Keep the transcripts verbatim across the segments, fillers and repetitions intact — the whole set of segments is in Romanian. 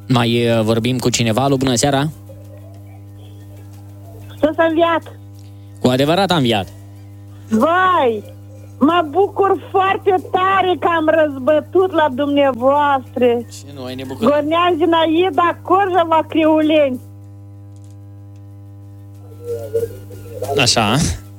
Mai uh, vorbim cu cineva? Alo, bună seara! Să s-a înviat! Cu adevărat am înviat! Vai! Mă bucur foarte tare că am răzbătut la dumneavoastră! Ce noi ne bucurăm? Gornean Zinaida, Corjava, Criuleni! Așa.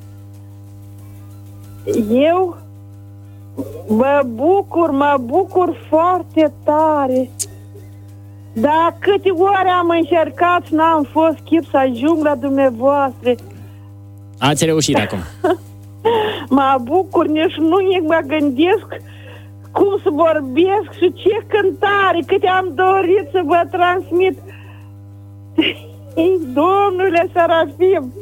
Eu mă bucur, mă bucur foarte tare. Dar câte ori am încercat și n-am fost chip să ajung la dumneavoastră. Ați reușit acum. Mă bucur, nici nu mă gândesc cum să vorbesc și ce cântare, câte am dorit să vă transmit. Domnule Serafim!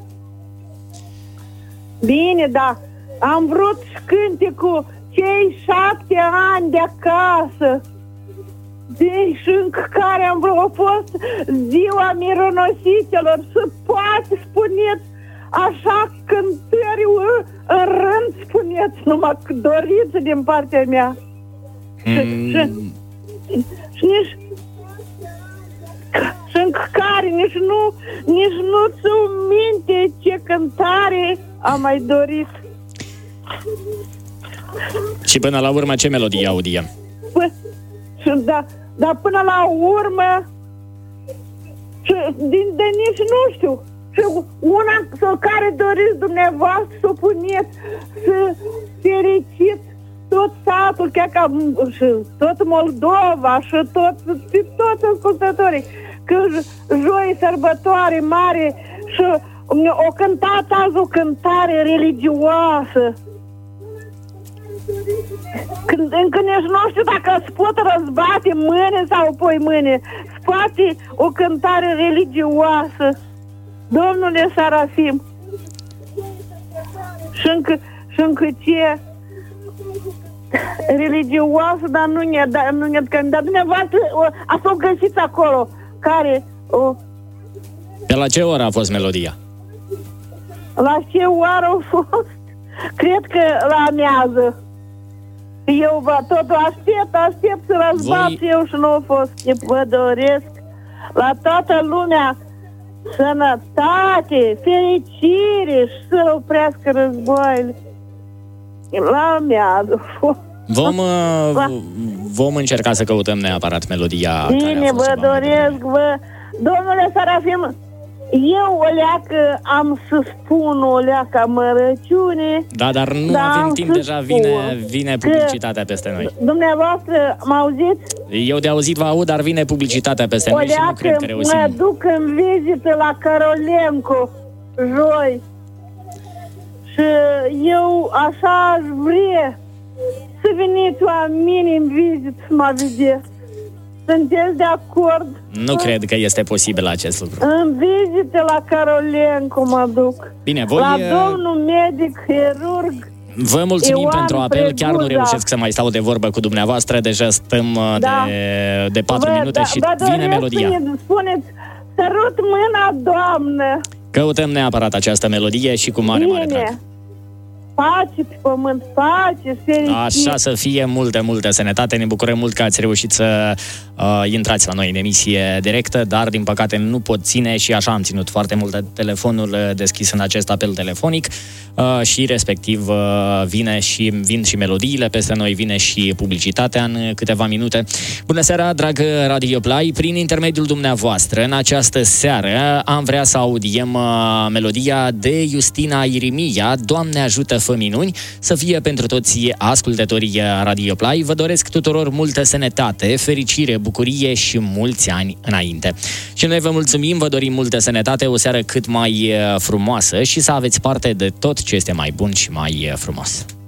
Bine, da, am vrut să cânte cu cei șapte ani de acasă. Deci în care am vrut, a fost ziua mironosiților, să poate spuneți așa cântări în rând, spuneți numai doriți din partea mea. Mm. Și, și, și nici și în care nici nu nici nu ți-o minte ce cântare am mai dorit. Și până la urmă ce melodie audiem? P- da, dar până la urmă și, din, de nici nu știu și una sau care doriți dumneavoastră să o puneți să fericit tot satul, chiar ca și tot Moldova și tot, toți ascultătorii, că joi sărbătoare mare și o cântat azi o cântare religioasă. Când, încă nici nu știu dacă îți pot răzbate mâine sau poi mâine. Spate o cântare religioasă. Domnule Serafim. Și încă, și încă ce religioasă, dar nu ne da, nu ne dar dumneavoastră ați o găsiți acolo. Care o... De la ce oră a fost melodia? La ce oră a fost? Cred că la amiază. Eu vă tot aștept, aștept să răzbat Voi... eu și nu a fost. Vă doresc la toată lumea sănătate, fericire și să oprească războaiele. La amiază. Vom, vom încerca să căutăm neapărat melodia. Bine, vă doresc, vă... Domnule Serafim, eu o leacă am să spun o leacă amărăciune. Da, dar nu da, avem timp, deja vine, vine publicitatea peste noi. Dumneavoastră mă auziți? Eu de auzit vă aud, dar vine publicitatea peste o noi și nu cred că reușim. Mă duc în vizită la Carolenco joi. Și eu așa aș vrea să veniți la mine în vizită să mă vedeți. Sunteți de acord? Nu cred că este posibil acest lucru. În vizită la Carolenco mă duc. Bine, voi... La domnul medic, chirurg. Vă mulțumim Ioan pentru apel, Preguza. chiar nu reușesc să mai stau de vorbă cu dumneavoastră, deja stăm da. de, de patru Vă, minute da, și vine melodia. Să spuneți, sărut mâna, Doamnă! Căutăm neapărat această melodie și cu mare, Bine. mare drag. Pace pe pământ, pace, fericire. Așa să fie, multă, multă sănătate. Ne bucurăm mult că ați reușit să uh, intrați la noi în emisie directă, dar din păcate nu pot ține și așa am ținut foarte mult telefonul deschis în acest apel telefonic uh, și respectiv uh, vine și, vin și melodiile peste noi, vine și publicitatea în câteva minute. Bună seara, dragă Radio Play! Prin intermediul dumneavoastră, în această seară am vrea să audiem uh, melodia de Justina Irimia, Doamne ajută, fă minuni, să fie pentru toți ascultătorii Radio Play. Vă doresc tuturor multă sănătate, fericire, bucurie și mulți ani înainte. Și noi vă mulțumim, vă dorim multă sănătate, o seară cât mai frumoasă și să aveți parte de tot ce este mai bun și mai frumos.